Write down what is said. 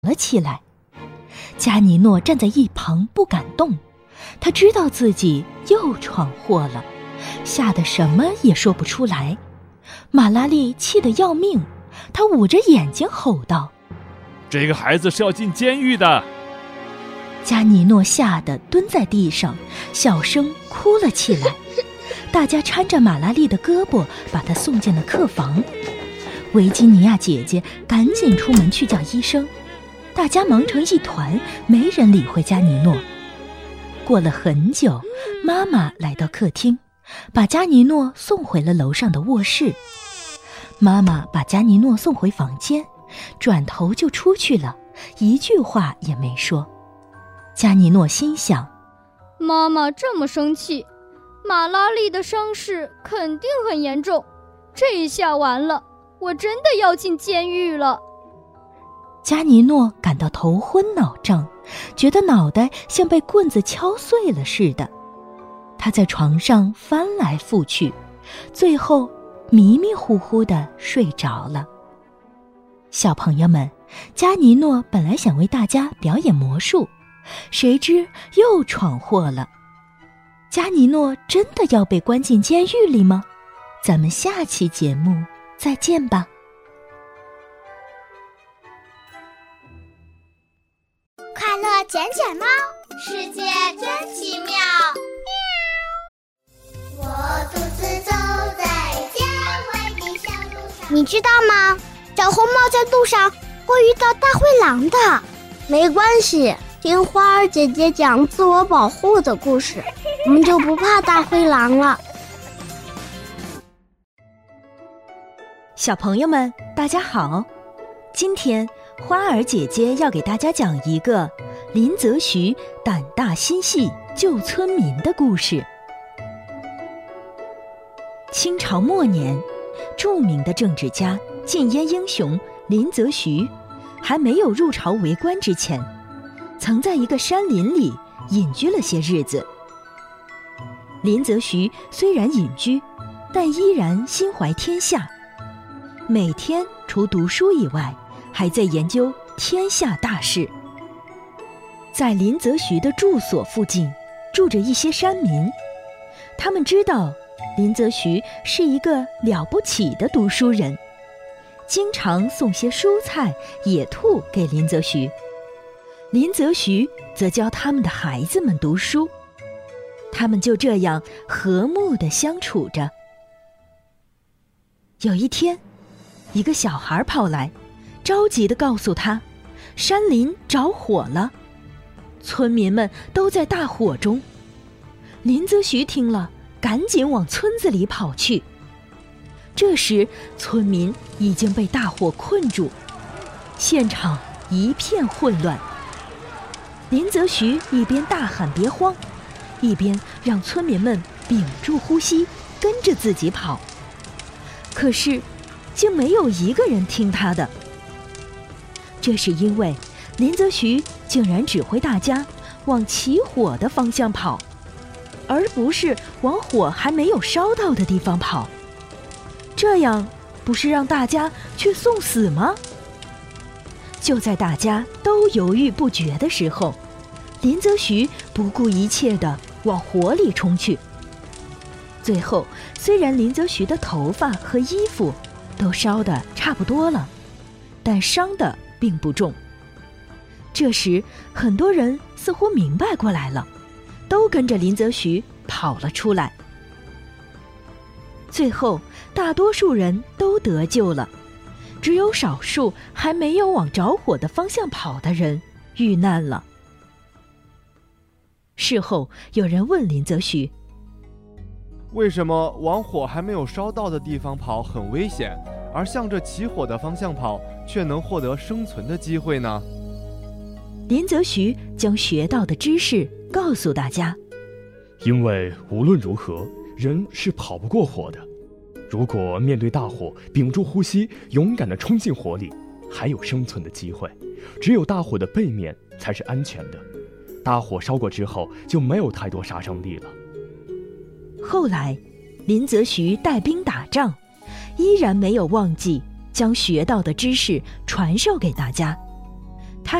了起来。加尼诺站在一旁不敢动，他知道自己又闯祸了，吓得什么也说不出来。马拉丽气得要命，她捂着眼睛吼道： 这个孩子是要进监狱的。 加尼诺吓得蹲在地上，小声哭了起来。大家搀着马拉丽的胳膊，把她送进了客房。维吉尼亚姐姐赶紧出门去叫医生，大家忙成一团，没人理会加尼诺。过了很久，妈妈来到客厅，把加尼诺送回了楼上的卧室。妈妈把加尼诺送回房间，转头就出去了，一句话也没说。加尼诺心想， 妈妈这么生气，马拉丽的伤势肯定很严重，这一下完了，我真的要进监狱了。 加尼诺感到头昏脑胀，觉得脑袋像被棍子敲碎了似的。他在床上翻来覆去，最后迷迷糊糊地睡着了。小朋友们，加尼诺本来想为大家表演魔术，谁知又闯祸了。加尼诺真的要被关进监狱里吗？咱们下期节目再见吧。 快乐捡捡猫，世界真奇妙。我独自走在郊外的小路上。你知道吗？小红帽在路上会遇到大灰狼的。没关系，听花儿姐姐讲自我保护的故事，我们就不怕大灰狼了。 小朋友们，大家好！今天花儿姐姐要给大家讲一个林则徐胆大心细救村民的故事。清朝末年，著名的政治家、禁烟英雄林则徐还没有入朝为官之前，曾在一个山林里隐居了些日子。林则徐虽然隐居，但依然心怀天下，每天除读书以外，还在研究天下大事。在林则徐的住所附近住着一些山民，他们知道林则徐是一个了不起的读书人，经常送些蔬菜、野兔给林则徐。林则徐则教他们的孩子们读书，他们就这样和睦地相处着。有一天，一个小孩跑来，着急地告诉他，山林着火了，村民们都在大火中。林则徐听了，赶紧往村子里跑去。这时，村民已经被大火困住，现场一片混乱。林则徐一边大喊别慌，一边让村民们屏住呼吸，跟着自己跑。可是竟没有一个人听他的。这是因为林则徐竟然指挥大家往起火的方向跑，而不是往火还没有烧到的地方跑。这样不是让大家去送死吗？就在大家都犹豫不决的时候，林则徐不顾一切地往火里冲去。最后，虽然林则徐的头发和衣服都烧得差不多了，但伤得并不重。这时，很多人似乎明白过来了，都跟着林则徐跑了出来。最后，大多数人都得救了，只有少数还没有往着火的方向跑的人遇难了。事后，有人问林则徐， 为什么往火还没有烧到的地方跑很危险，而向着起火的方向跑却能获得生存的机会呢？ 林则徐将学到的知识告诉大家， 因为无论如何，人是跑不过火的。如果面对大火，屏住呼吸，勇敢地冲进火里，还有生存的机会。只有大火的背面才是安全的，大火烧过之后就没有太多杀伤力了。 后来，林则徐带兵打仗，依然没有忘记将学到的知识传授给大家。